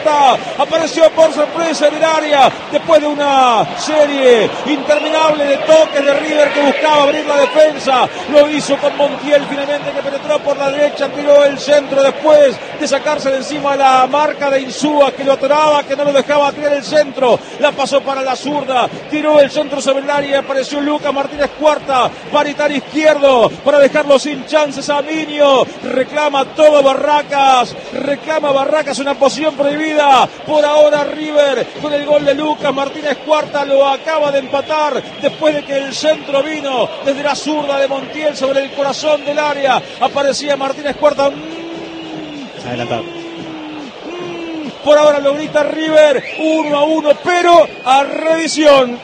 Cuarta apareció por sorpresa en el área después de una serie interminable de toques de River que buscaba abrir la defensa. Lo hizo con Montiel finalmente, que penetró por la derecha, tiró el centro después de sacarse de encima la marca de Insúa, que lo atoraba, que no lo dejaba tirar el centro. La pasó para la zurda, tiró el centro sobre el área, apareció Lucas Martínez Cuarta, Paritán izquierdo para dejarlo sin chances a Miño. Reclama todo Barracas una posición prohibida. Por ahora River con el gol de Lucas Martínez Cuarta lo acaba de empatar después de que el centro vino desde la zurda de Montiel sobre el corazón del área. Aparecía Martínez Cuarta. Adelantado. Por ahora lo grita River, 1-1, pero a revisión.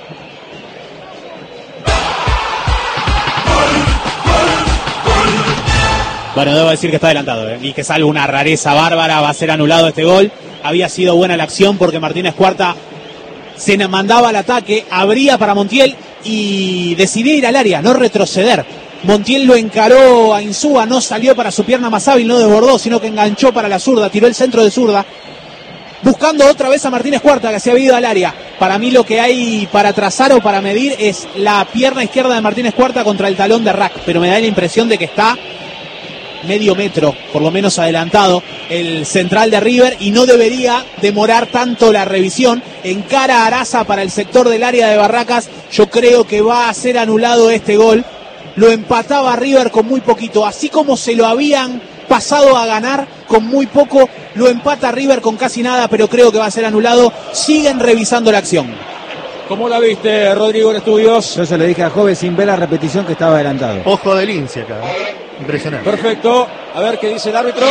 Bueno, debo decir que está adelantado, y que salvo una rareza bárbara, va a ser anulado este gol. Había sido buena la acción porque Martínez Cuarta se mandaba al ataque, abría para Montiel y decidía ir al área, no retroceder. Montiel lo encaró a Insúa, no salió para su pierna más hábil, no desbordó, sino que enganchó para la zurda, tiró el centro de zurda, buscando otra vez a Martínez Cuarta, que se había ido al área. Para mí lo que hay para trazar o para medir es la pierna izquierda de Martínez Cuarta contra el talón de Rack, pero me da la impresión de que está medio metro, por lo menos adelantado, el central de River, y no debería demorar tanto la revisión. Encara a Araza para el sector del área de Barracas. Yo creo que va a ser anulado este gol. Lo empataba River con muy poquito, así como se lo habían pasado a ganar con muy poco, lo empata River con casi nada, pero creo que va a ser anulado. Siguen revisando la acción. ¿Cómo la viste, Rodrigo, en estudios? Yo se lo dije a Jove sin ver la repetición que estaba adelantado. Ojo de lince acá. Impresionante. Perfecto. A ver qué dice el árbitro.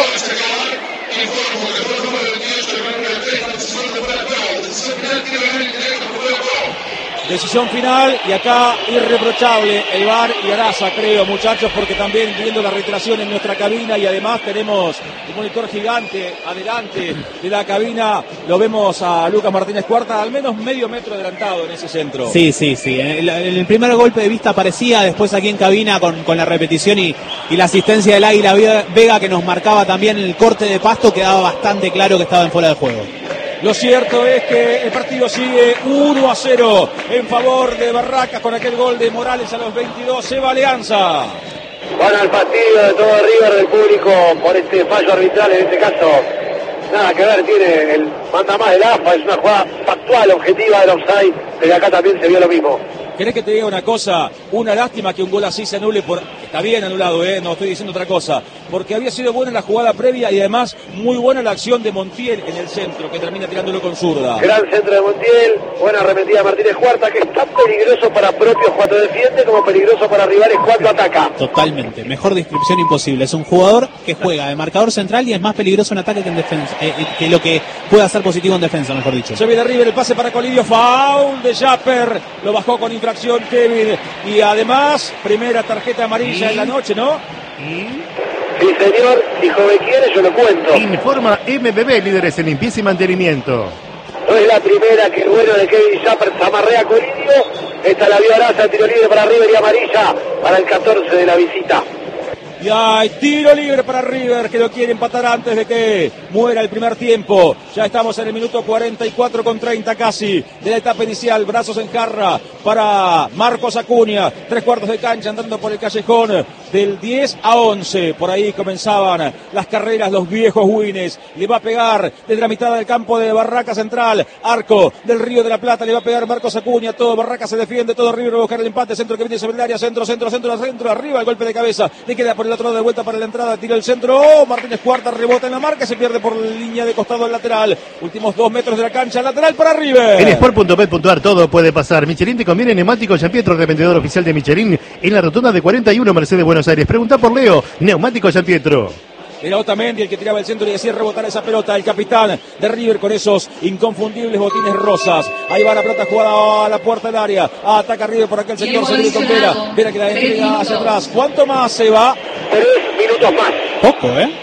Decisión final, y acá irreprochable el VAR y Araza, creo, muchachos, porque también viendo la reiteración en nuestra cabina, y además tenemos un monitor gigante adelante de la cabina, lo vemos a Lucas Martínez Cuarta al menos medio metro adelantado en ese centro. Sí. El primer golpe de vista aparecía, después aquí en cabina con la repetición y la asistencia del Águila Vega, que nos marcaba también el corte de pasto, quedaba bastante claro que estaba en fuera de juego. Lo cierto es que el partido sigue 1-0 en favor de Barracas con aquel gol de Morales a los 22. Se va Alianza. Van al fastidio de todo River, del público, por este fallo arbitral. En este caso, nada que ver, tiene el manda más del AFA. Es una jugada factual, objetiva del offside, pero acá también se vio lo mismo. ¿Querés que te diga una cosa? Una lástima que un gol así se anule por... Está bien anulado, no estoy diciendo otra cosa. Porque había sido buena la jugada previa y además muy buena la acción de Montiel en el centro, que termina tirándolo con zurda. Gran centro de Montiel, buena arremetida de Martínez Cuarta, que es tan peligroso para propios cuando defiende como peligroso para rivales cuando ataca. Totalmente, mejor descripción imposible. Es un jugador que juega de marcador central y es más peligroso en ataque que en defensa, que lo que puede hacer positivo en defensa, mejor dicho. Se viene River, el pase para Colidio, foul de Japper, lo bajó con infracción Kevin, y además primera tarjeta amarilla en la noche, ¿no? Sí, señor, si Jove quiere yo lo cuento. Informa MBB, líderes en limpieza y mantenimiento. No es la primera que el bueno de Kevin Japper zamarrea a Colidio. Esta la vio Araza, tiro libre para River y amarilla para el 14 de la visita. Y hay tiro libre para River, que lo quiere empatar antes de que muera el primer tiempo. Ya estamos en el minuto 44 con 30 casi de la etapa inicial. Brazos en jarra para Marcos Acuña. 3/4 de cancha andando por el callejón del 10 a 11. Por ahí comenzaban las carreras, los viejos Wines. Le va a pegar desde la mitad del campo de Barracas Central. Arco del Río de la Plata. Le va a pegar Marcos Acuña. Todo Barracas se defiende. Todo River va a buscar el empate. Centro que viene sobre el área. Centro. Arriba el golpe de cabeza. Le queda por el otro lado de vuelta para la entrada, tira el centro, Martínez Cuarta rebota en la marca, se pierde por la línea de costado al lateral, últimos 2 metros de la cancha, lateral para River. En sport.bet.ar todo puede pasar. Michelin te conviene, neumático Gianpietro, revendedor oficial de Michelin en la rotonda de 41 Mercedes Buenos Aires. Pregunta por Leo, neumático Gianpietro. Era Otamendi el que tiraba el centro y decía rebotar esa pelota, el capitán de River con esos inconfundibles botines rosas. Ahí va la pelota jugada a la puerta del área, ataca River por aquel sector, se viene con Vera que la entrega hacia atrás. ¿Cuánto más se va? 3 minutos más. Poco,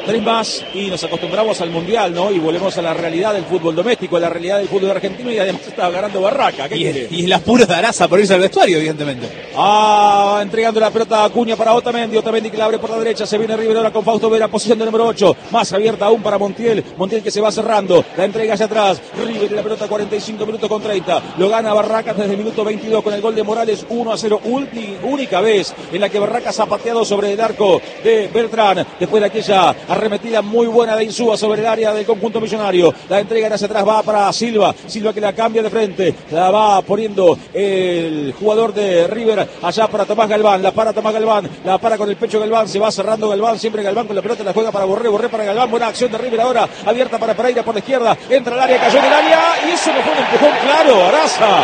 3 más y nos acostumbramos al Mundial, ¿no? Y volvemos a la realidad del fútbol doméstico, a la realidad del fútbol argentino y además está ganando Barraca. Y el apuro de Araza por irse al vestuario, evidentemente. Entregando la pelota a Acuña para Otamendi. Otamendi que la abre por la derecha. Se viene River ahora con Fausto Vera, posición de número 8. Más abierta aún para Montiel. Montiel que se va cerrando. La entrega hacia atrás. River y la pelota 45 minutos con 30. Lo gana Barracas desde el minuto 22 con el gol de Morales 1-0. Única vez en la que Barracas ha pateado sobre el arco de Beltrán. Después de aquella arremetida muy buena de Insúa sobre el área del conjunto millonario. La entrega hacia atrás va para Silva. Silva que la cambia de frente. La va poniendo el jugador de River allá para Tomás Galván. La para Tomás Galván. La para con el pecho Galván. Se va cerrando Galván. Siempre Galván con la pelota. La juega para Borré. Borré para Galván. Buena acción de River ahora. Abierta para Pereira por la izquierda. Entra al área. Cayó en el área. Y eso no fue un empujón claro. Araza.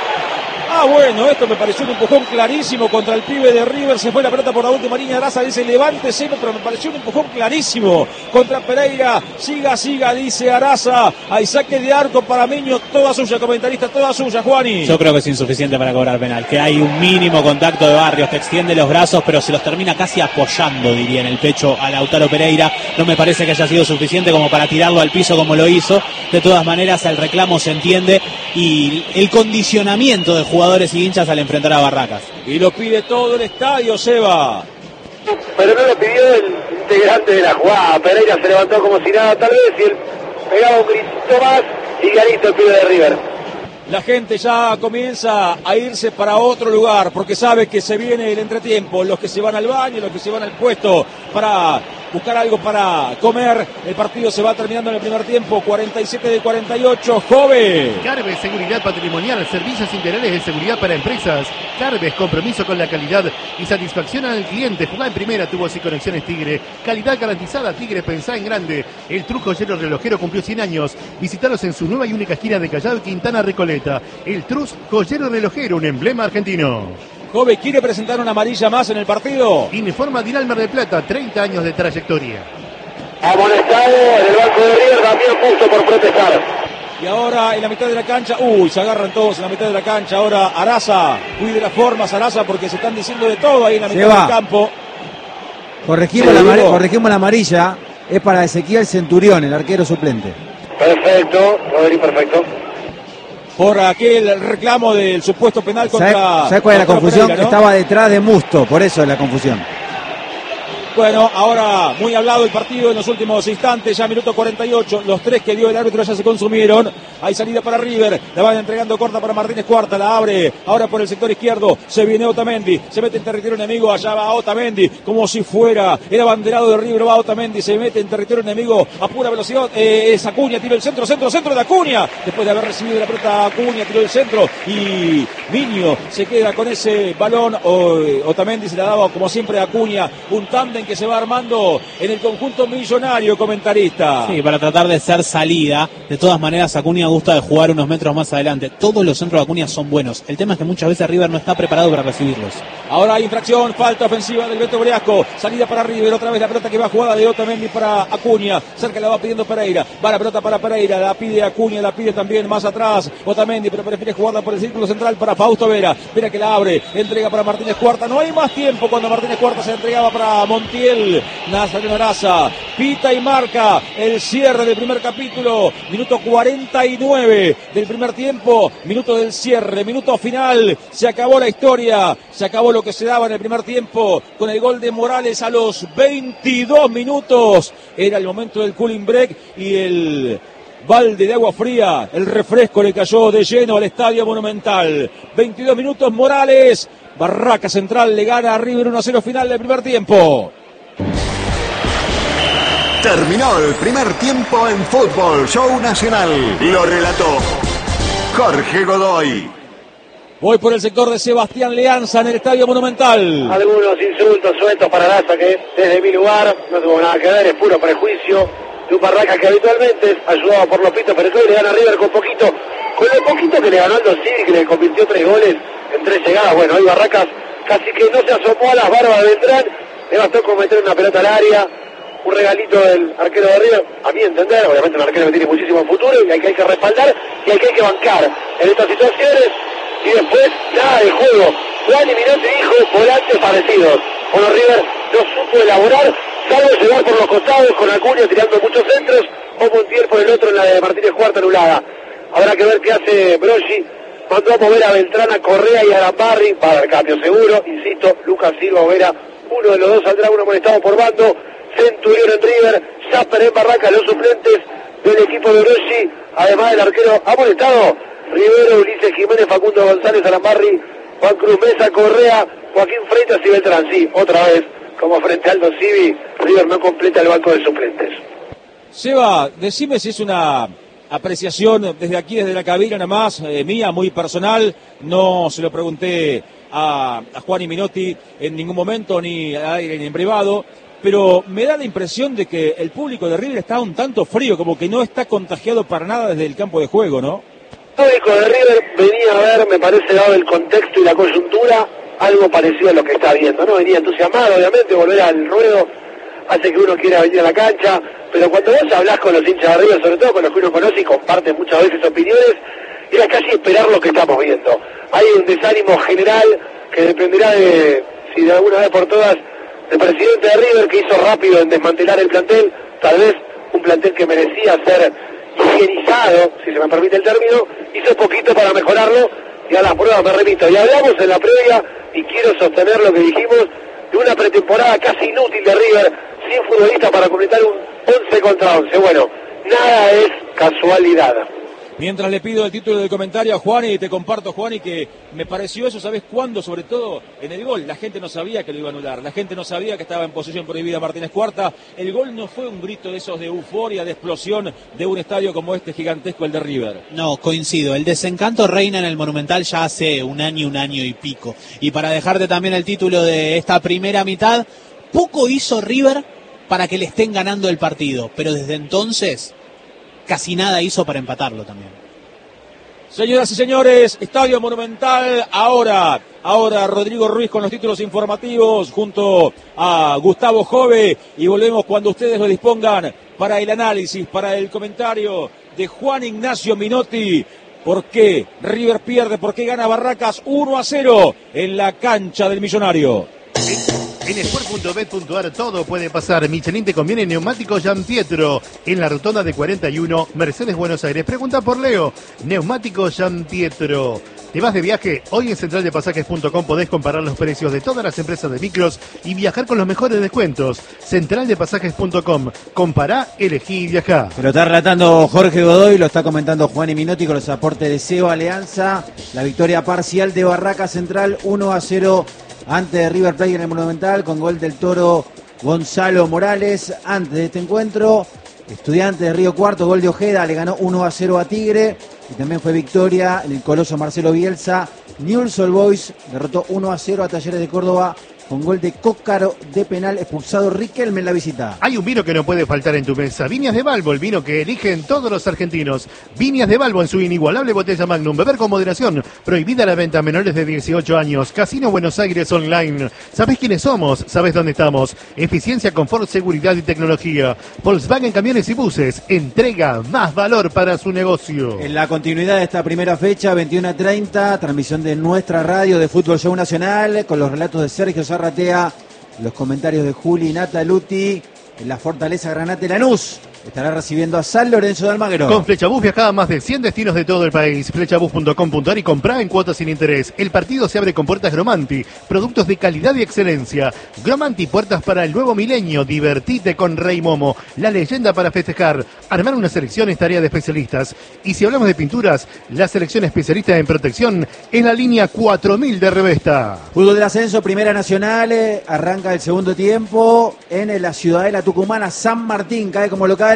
Bueno, esto me pareció un empujón clarísimo contra el pibe de River. Se fue la pelota por la última línea. Araza dice levántese, pero me pareció un empujón clarísimo contra Pereira. Siga, dice Araza. Hay saque de arco para Miño. Toda suya, comentarista, toda suya, Juani. Yo creo que es insuficiente para cobrar penal. Que hay un mínimo contacto de Barrios que extiende los brazos, pero se los termina casi apoyando, diría, en el pecho a Lautaro Pereira. No me parece que haya sido suficiente como para tirarlo al piso como lo hizo. De todas maneras, el reclamo se entiende y el condicionamiento de jugadores y hinchas al enfrentar a Barracas. Y lo pide todo el estadio, Seba. Pero no lo pidió el integrante de la jugada. Pereira se levantó como si nada, tal vez, y él pegaba un gritito más y clarito el pibe de River. La gente ya comienza a irse para otro lugar porque sabe que se viene el entretiempo. Los que se van al baño, los que se van al puesto para buscar algo para comer. El partido se va terminando en el primer tiempo. 47 de 48. Joven. Carves, seguridad patrimonial, servicios integrales de seguridad para empresas. Carves, compromiso con la calidad y satisfacción al cliente. Jugá en primera, tubos y conexiones Tigre. Calidad garantizada, Tigre, pensá en grande. El Trus Joyero Relojero cumplió 100 años. Visítalos en su nueva y única esquina de Callao y Quintana Recoleta. El Trus Joyero Relojero, un emblema argentino. Joven, ¿quiere presentar una amarilla más en el partido? Informa Dinal Mar del Plata, 30 años de trayectoria. Amonestado en el banco de River, también justo por protestar. Y ahora en la mitad de la cancha, se agarran todos en la mitad de la cancha. Ahora Araza, cuide las formas Araza porque se están diciendo de todo ahí en la mitad del campo. Corregimos la amarilla, es para Ezequiel Centurión, el arquero suplente. Perfecto, Rodri, perfecto. Por aquel reclamo del supuesto penal contra... ¿Sabes cuál es la confusión? Pereira, ¿no? Estaba detrás de Musto, por eso es la confusión. Bueno, ahora muy hablado el partido en los últimos instantes, ya minuto 48, los 3 que dio el árbitro ya se consumieron. Hay salida para River, la van entregando corta para Martínez Cuarta, la abre ahora por el sector izquierdo, se viene Otamendi, se mete en territorio enemigo, allá va Otamendi, como si fuera el abanderado de River, va Otamendi, se mete en territorio enemigo a pura velocidad, es Acuña, tiró el centro de Acuña, después de haber recibido la pelota Acuña, tiró el centro y Miño se queda con ese balón, Otamendi se la daba como siempre a Acuña, un tándem que se va armando en el conjunto millonario, comentarista. Sí, para tratar de ser salida. De todas maneras, Acuña gusta de jugar unos metros más adelante. Todos los centros de Acuña son buenos. El tema es que muchas veces River no está preparado para recibirlos. Ahora hay infracción, falta ofensiva del Beto Briasco. Salida para River, otra vez la pelota que va jugada de Otamendi para Acuña. Cerca la va pidiendo Pereira. Va la pelota para Pereira, la pide Acuña, la pide también más atrás Otamendi, pero prefiere jugarla por el círculo central para Fausto Vera. Vera que la abre, entrega para Martínez Cuarta. No hay más tiempo cuando Martínez Cuarta se entregaba para Montiel. Nazareno Araza pita y marca el cierre del primer capítulo, minuto 49 del primer tiempo, minuto del cierre, minuto final, se acabó la historia, se acabó lo que se daba en el primer tiempo con el gol de Morales a los 22 minutos, era el momento del cooling break y el balde de agua fría, el refresco le cayó de lleno al Estadio Monumental. 22 minutos Morales, Barraca Central le gana a River 1-0 final del primer tiempo. Terminó el primer tiempo en Fútbol Show Nacional. Lo relató Jorge Godoy. Voy por el sector de Sebastián Leanza en el Estadio Monumental. Algunos insultos sueltos para Araza que desde mi lugar no tuvo nada que ver, es puro prejuicio de un Barraca que habitualmente es ayudado por Lopito, pero hoy le gana a River con lo poquito que le ganó Aldo Civi, que le convirtió 3 goles en 3 llegadas. Bueno, hoy Barracas casi que no se asomó a las barbas de Beltrán, le bastó con meter una pelota al área. Un regalito del arquero de River, a mi entender, obviamente un arquero que tiene muchísimo futuro y hay que respaldar y hay que bancar en estas situaciones. Y después, nada de juego. Juan y Minotti dijo volantes parecidos. Bueno, River no supo elaborar salvo llegar por los costados con Acuña tirando muchos centros, o Montiel por el otro en la de Martínez Cuarta anulada. Habrá que ver qué hace Broggi. Mandó a mover a Beltrán, a Correa y a Arambarri, va a haber cambio seguro, insisto, Lucas Silva o Vera, uno de los dos saldrá, uno amonestado por bando. Centurión en River, Zapper en Barraca, los suplentes del equipo de Broggi, además del arquero amonestado, Rivero, Ulises Jiménez, Facundo González, Arambarri, Juan Cruz Mesa, Correa, Joaquín Freitas y Beltrán. Sí, otra vez, como frente a Aldo Civi, River no completa el banco de suplentes. Seba, decime si es una apreciación desde aquí, desde la cabina nada más, mía, muy personal, no se lo pregunté a Juan y Minotti en ningún momento, ni al aire ni en privado, pero me da la impresión de que el público de River está un tanto frío, como que no está contagiado para nada desde el campo de juego, ¿no? El público de River venía a ver, me parece, dado el contexto y la coyuntura, algo parecido a lo que está viendo, ¿no? Venía entusiasmado, obviamente, volver al ruedo hace que uno quiera venir a la cancha, pero cuando vos hablás con los hinchas de River, sobre todo con los que uno conoce y comparten muchas veces opiniones, era casi esperar lo que estamos viendo. Hay un desánimo general que dependerá de, si de alguna vez por todas, el presidente de River, que hizo rápido en desmantelar el plantel, tal vez un plantel que merecía ser higienizado, si se me permite el término, hizo poquito para mejorarlo, y a las pruebas me remito. Y hablamos en la previa, y quiero sostener lo que dijimos, de una pretemporada casi inútil de River, sin futbolista para completar un 11 contra 11. Bueno, nada es casualidad. Mientras le pido el título del comentario a Juan, y te comparto, Juan, y que me pareció eso, ¿sabes cuándo? Sobre todo en el gol. La gente no sabía que lo iba a anular, la gente no sabía que estaba en posesión prohibida Martínez Cuarta. El gol no fue un grito de esos de euforia, de explosión de un estadio como este gigantesco, el de River. No, coincido. El desencanto reina en el Monumental ya hace un año y pico. Y para dejarte también el título de esta primera mitad, poco hizo River para que le estén ganando el partido, pero desde entonces casi nada hizo para empatarlo también. Señoras y señores, Estadio Monumental, ahora Rodrigo Ruiz con los títulos informativos junto a Gustavo Jove, y volvemos cuando ustedes lo dispongan para el análisis, para el comentario de Juan Ignacio Minotti. ¿Por qué River pierde? ¿Por qué gana Barracas 1-0 en la cancha del Millonario? En sport.bet.ar todo puede pasar. Michelin te conviene neumático Giampietro en la rotonda de 41, Mercedes, Buenos Aires. Pregunta por Leo. Neumático Giampietro. ¿Te vas de viaje? Hoy en centraldepasajes.com podés comparar los precios de todas las empresas de micros y viajar con los mejores descuentos. Centraldepasajes.com. Compará, elegí y viajá. Lo está relatando Jorge Godoy, lo está comentando Juan y Minotti con los aportes de Seba Alianza. La victoria parcial de Barracas Central 1-0 ante de River Plate en el Monumental, con gol del Toro Gonzalo Morales. Antes de este encuentro, Estudiantes de Río Cuarto, gol de Ojeda, le ganó 1-0 a Tigre. Y también fue victoria en el coloso Marcelo Bielsa. Newell's Old Boys derrotó 1-0 a Talleres de Córdoba con gol de Cócaro de penal, expulsado Riquelme en la visita. Hay un vino que no puede faltar en tu mesa. Viñas de Balbo, el vino que eligen todos los argentinos. Viñas de Balbo en su inigualable botella Magnum. Beber con moderación. Prohibida la venta a menores de 18 años. Casino Buenos Aires Online. ¿Sabés quiénes somos? ¿Sabés dónde estamos? Eficiencia, confort, seguridad y tecnología. Volkswagen Camiones y Buses. Entrega más valor para su negocio. En la continuidad de esta primera fecha, 21:30, transmisión de nuestra radio de Fútbol Show Nacional, con los relatos de Sergio Zarratea, los comentarios de Juli Nataluti. En la Fortaleza Granate Lanús estará recibiendo a San Lorenzo de Almagro. Con Flechabús viajá a más de 100 destinos de todo el país. Flechabús.com.ar y comprá en cuotas sin interés. El partido se abre con puertas Gromanti. Productos de calidad y excelencia. Gromanti, puertas para el nuevo milenio. Divertite con Rey Momo. La leyenda para festejar. Armar una selección es tarea de especialistas. Y si hablamos de pinturas, la selección especialista en protección es la línea 4000 de Revesta. Fútbol del Ascenso, Primera Nacional, arranca el segundo tiempo en la Ciudadela Tucumana. San Martín cae como local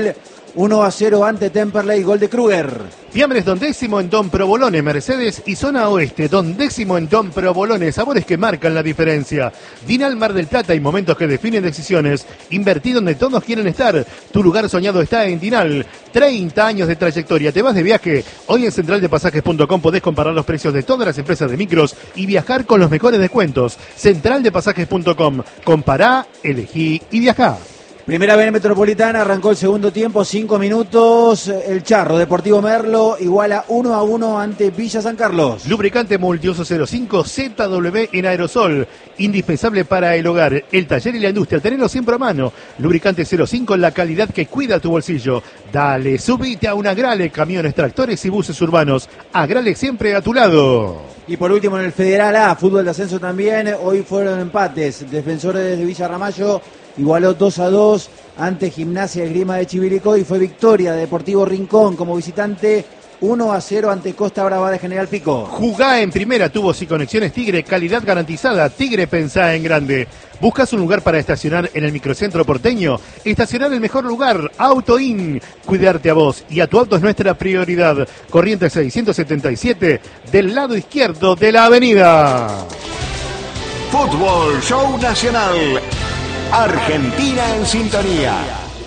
1-0 ante Temperley, gol de Kruger. Fiambres Don Décimo en Don Provolone, Mercedes y Zona Oeste. Don Décimo en Don Provolone, sabores que marcan la diferencia. Dinal Mar del Plata y momentos que definen decisiones. Invertí donde todos quieren estar. Tu lugar soñado está en Dinal. 30 años de trayectoria. ¿Te vas de viaje? Hoy en centraldepasajes.com podés comparar los precios de todas las empresas de micros y viajar con los mejores descuentos. Centraldepasajes.com. Compará, elegí y viajá. Primera B Metropolitana, arrancó el segundo tiempo, 5 minutos. El Charro, Deportivo Merlo, iguala 1-1 ante Villa San Carlos. Lubricante Multiuso 05 ZW en aerosol, indispensable para el hogar, el taller y la industria. Tenerlo siempre a mano. Lubricante 05, la calidad que cuida tu bolsillo. Dale, subite a una Agrale, camiones, tractores y buses urbanos. Agrale siempre a tu lado. Y por último en el Federal A, fútbol de ascenso también, hoy fueron empates. Defensores de Villa Ramallo igualó 2-2 ante Gimnasia Esgrima de Chivilcoy y fue victoria de Deportivo Rincón como visitante 1-0 ante Costa Brava de General Pico. Jugá en primera, tubos y conexiones Tigre, calidad garantizada. Tigre, pensá en grande. ¿Buscas un lugar para estacionar en el microcentro porteño? Estacionar en el mejor lugar, Auto In. Cuidarte a vos y a tu auto es nuestra prioridad. Corrientes 677, del lado izquierdo de la avenida. Fútbol Show Nacional. Argentina en sintonía.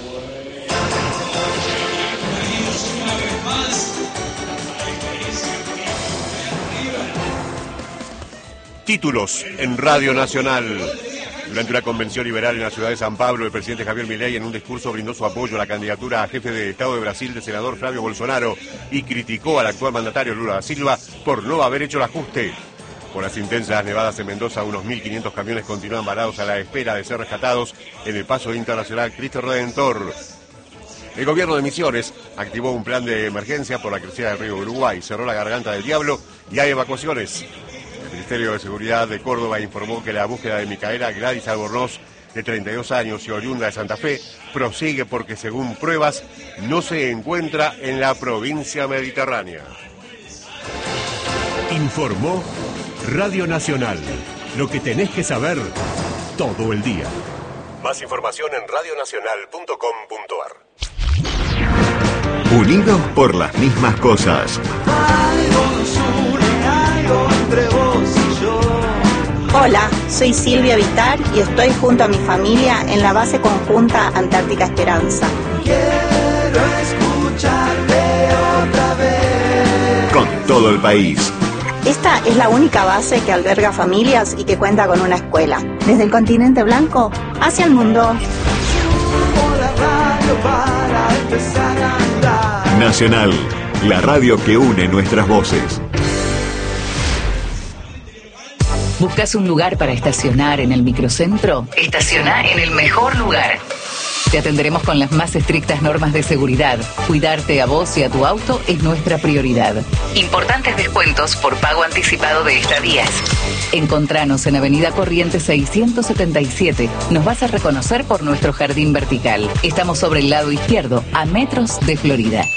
Títulos en Radio Nacional. Durante una convención liberal en la ciudad de San Pablo, el presidente Javier Milei en un discurso brindó su apoyo a la candidatura a jefe de Estado de Brasil del senador Flavio Bolsonaro y criticó al actual mandatario Lula da Silva por no haber hecho el ajuste. Por las intensas nevadas en Mendoza, unos 1.500 camiones continúan varados a la espera de ser rescatados en el paso internacional Cristo Redentor. El gobierno de Misiones activó un plan de emergencia por la crecida del río Uruguay, cerró la garganta del Diablo y hay evacuaciones. El Ministerio de Seguridad de Córdoba informó que la búsqueda de Micaela Gladys Albornoz, de 32 años y oriunda de Santa Fe, prosigue porque según pruebas no se encuentra en la provincia mediterránea. Informó Radio Nacional. Lo que tenés que saber todo el día. Más información en radionacional.com.ar. Unidos por las mismas cosas. Hola, soy Silvia Vitar y estoy junto a mi familia en la base conjunta Antártica Esperanza. Quiero escucharte otra vez. Con todo el país. Esta es la única base que alberga familias y que cuenta con una escuela. Desde el continente blanco hacia el mundo. Nacional, la radio que une nuestras voces. ¿Buscas un lugar para estacionar en el microcentro? Estaciona en el mejor lugar. Te atenderemos con las más estrictas normas de seguridad. Cuidarte a vos y a tu auto es nuestra prioridad. Importantes descuentos por pago anticipado de estadías. Encontranos en Avenida Corrientes 677. Nos vas a reconocer por nuestro jardín vertical. Estamos sobre el lado izquierdo, a metros de Florida.